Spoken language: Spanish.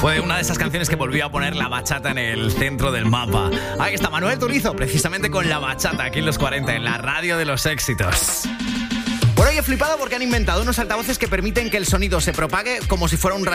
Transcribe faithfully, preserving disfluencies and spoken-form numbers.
Fue una de esas canciones que volvió a poner la bachata en el centro del mapa. Ahí está Manuel Turizo, precisamente con la bachata aquí en los cuarenta, en la radio de los éxitos. Por hoy he flipado porque han inventado unos altavoces que permiten que el sonido se propague como si fuera un